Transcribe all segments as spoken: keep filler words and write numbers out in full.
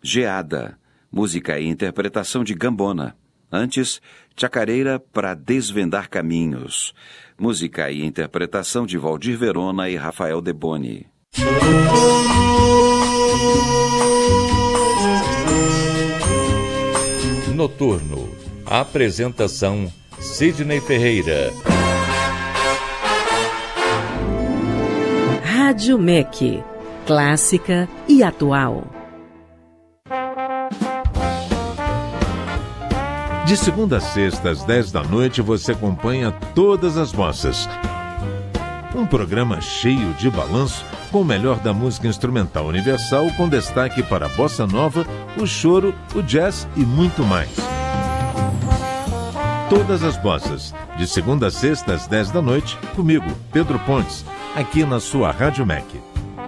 Geada, música e interpretação de Gambona. Antes, Chacareira para Desvendar Caminhos, música e interpretação de Valdir Verona e Rafael Deboni. Noturno. Apresentação Sidney Ferreira. Rádio M E C, clássica e atual. De segunda a sexta, às dez da noite, você acompanha Todas as Bossas. Um programa cheio de balanço, com o melhor da música instrumental universal, com destaque para a bossa nova, o choro, o jazz e muito mais. Todas as Bossas, de segunda a sexta, às dez da noite, comigo, Pedro Pontes, aqui na sua Rádio M E C.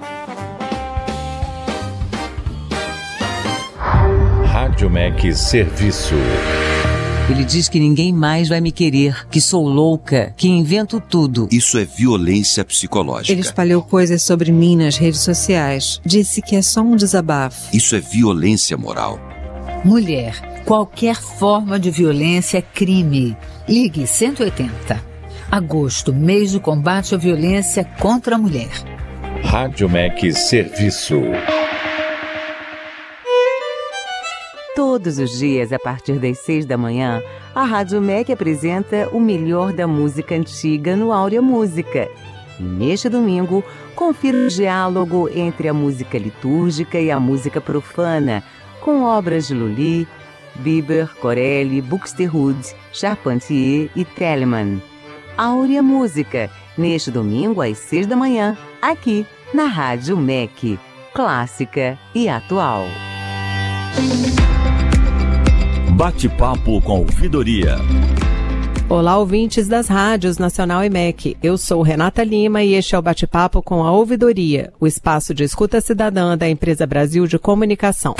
Rádio M E C Serviço. Ele diz que ninguém mais vai me querer, que sou louca, que invento tudo. Isso é violência psicológica. Ele espalhou coisas sobre mim nas redes sociais. Disse que é só um desabafo. Isso é violência moral. Mulher, qualquer forma de violência é crime. Ligue cento e oitenta. Agosto, mês do combate à violência contra a mulher. Rádio M E C Serviço. Todos os dias, a partir das seis da manhã, a Rádio M E C apresenta o melhor da música antiga no Áurea Música. E neste domingo, confira o diálogo entre a música litúrgica e a música profana, com obras de Lully, Bieber, Corelli, Buxtehude, Charpentier e Telemann. Áurea Música, neste domingo às seis da manhã, aqui na Rádio M E C, clássica e atual. Bate-papo com ouvidoria. Olá, ouvintes das rádios Nacional e M E C. Eu sou Renata Lima e este é o Bate-papo com a Ouvidoria, o espaço de escuta cidadã da Empresa Brasil de Comunicação.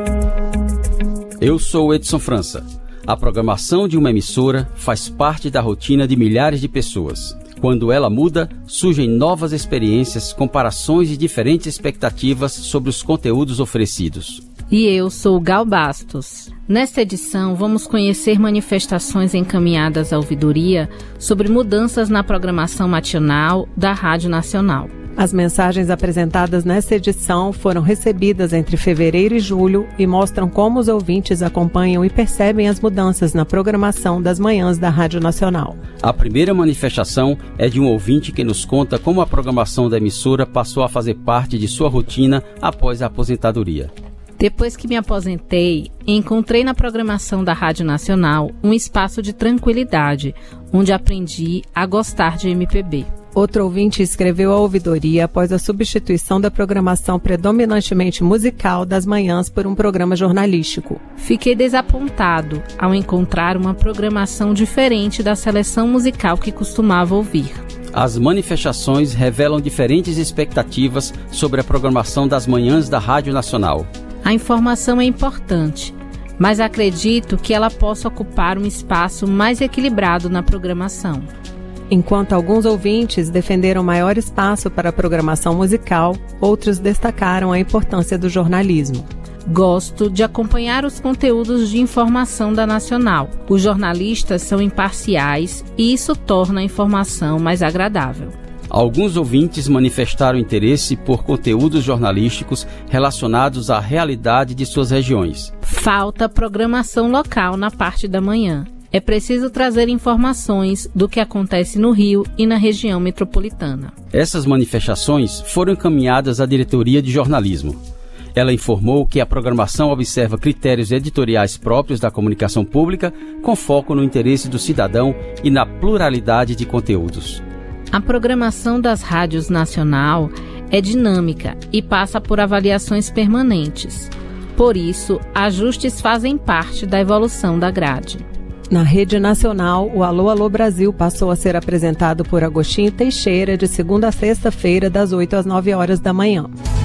Eu sou Edson França. A programação de uma emissora faz parte da rotina de milhares de pessoas. Quando ela muda, surgem novas experiências, comparações e diferentes expectativas sobre os conteúdos oferecidos. E eu sou Gal Bastos. Nesta edição, vamos conhecer manifestações encaminhadas à ouvidoria sobre mudanças na programação matinal da Rádio Nacional. As mensagens apresentadas nesta edição foram recebidas entre fevereiro e julho e mostram como os ouvintes acompanham e percebem as mudanças na programação das manhãs da Rádio Nacional. A primeira manifestação é de um ouvinte que nos conta como a programação da emissora passou a fazer parte de sua rotina após a aposentadoria. Depois que me aposentei, encontrei na programação da Rádio Nacional um espaço de tranquilidade, onde aprendi a gostar de M P B. Outro ouvinte escreveu a ouvidoria após a substituição da programação predominantemente musical das manhãs por um programa jornalístico. Fiquei desapontado ao encontrar uma programação diferente da seleção musical que costumava ouvir. As manifestações revelam diferentes expectativas sobre a programação das manhãs da Rádio Nacional. A informação é importante, mas acredito que ela possa ocupar um espaço mais equilibrado na programação. Enquanto alguns ouvintes defenderam maior espaço para a programação musical, outros destacaram a importância do jornalismo. Gosto de acompanhar os conteúdos de informação da Nacional. Os jornalistas são imparciais e isso torna a informação mais agradável. Alguns ouvintes manifestaram interesse por conteúdos jornalísticos relacionados à realidade de suas regiões. Falta programação local na parte da manhã. É preciso trazer informações do que acontece no Rio e na região metropolitana. Essas manifestações foram encaminhadas à Diretoria de Jornalismo. Ela informou que a programação observa critérios editoriais próprios da comunicação pública, com foco no interesse do cidadão e na pluralidade de conteúdos. A programação das rádios nacional é dinâmica e passa por avaliações permanentes. Por isso, ajustes fazem parte da evolução da grade. Na rede nacional, o Alô Alô Brasil passou a ser apresentado por Agostinho Teixeira de segunda a sexta-feira, das oito às nove horas da manhã.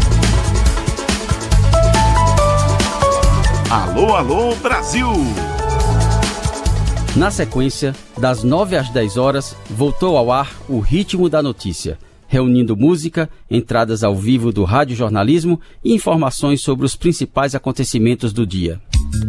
Alô Alô Brasil! Na sequência, das nove às dez horas, voltou ao ar o Ritmo da Notícia. reunindo música, entradas ao vivo do radiojornalismo e informações sobre os principais acontecimentos do dia.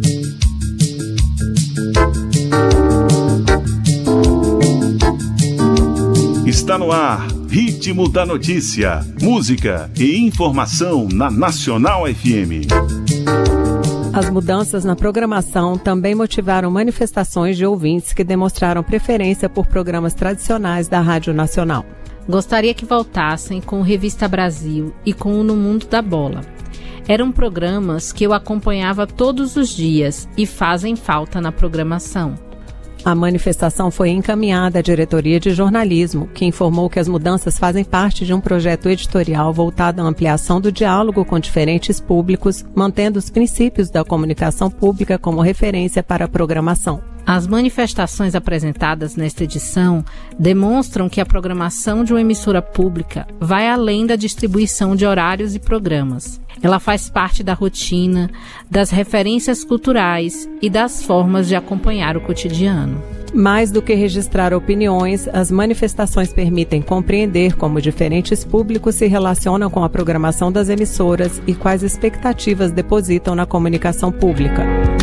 Está no ar, Ritmo da Notícia, música e informação na Nacional F M. As mudanças na programação também motivaram manifestações de ouvintes que demonstraram preferência por programas tradicionais da Rádio Nacional. Gostaria que voltassem com o Revista Brasil e com o No Mundo da Bola. Eram programas que eu acompanhava todos os dias e fazem falta na programação. A manifestação foi encaminhada à diretoria de jornalismo, que informou que as mudanças fazem parte de um projeto editorial voltado à ampliação do diálogo com diferentes públicos, mantendo os princípios da comunicação pública como referência para a programação. As manifestações apresentadas nesta edição demonstram que a programação de uma emissora pública vai além da distribuição de horários e programas. Ela faz parte da rotina, das referências culturais e das formas de acompanhar o cotidiano. Mais do que registrar opiniões, as manifestações permitem compreender como diferentes públicos se relacionam com a programação das emissoras e quais expectativas depositam na comunicação pública.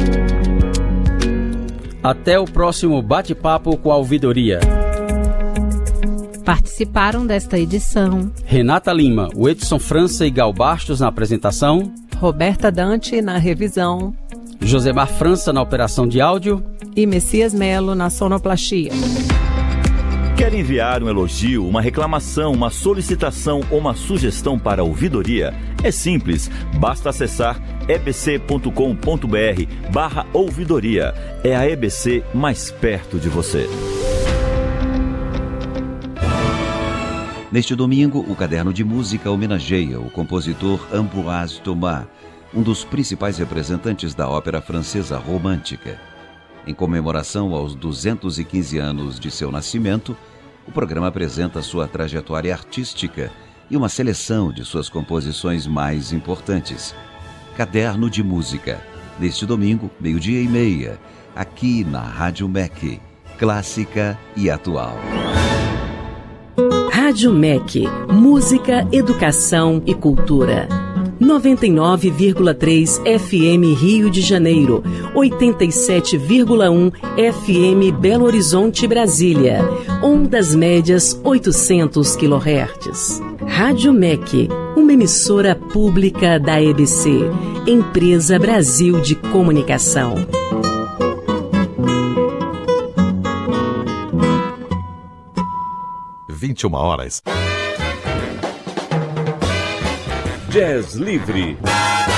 Até o próximo bate-papo com a ouvidoria. Participaram desta edição Renata Lima, Edson França e Gal Bastos na apresentação, Roberta Dante na revisão, Josemar França na operação de áudio e Messias Melo na sonoplastia. Quer enviar um elogio, uma reclamação, uma solicitação ou uma sugestão para a ouvidoria? É simples, basta acessar ebc.com.br barra ouvidoria. É a E B C mais perto de você. Neste domingo, o Caderno de Música homenageia o compositor Ambroise Thomas, um dos principais representantes da ópera francesa romântica. Em comemoração aos duzentos e quinze anos de seu nascimento, o programa apresenta sua trajetória artística e uma seleção de suas composições mais importantes. Caderno de Música, neste domingo, meio-dia e meia, aqui na Rádio M E C, clássica e atual. Rádio M E C, música, educação e cultura. noventa e nove vírgula três F M Rio de Janeiro, oitenta e sete vírgula um F M Belo Horizonte, Brasília, ondas médias oitocentos quilohertz. Rádio M E C, uma emissora pública da E B C, Empresa Brasil de Comunicação. vinte e uma horas. Jazz Livre.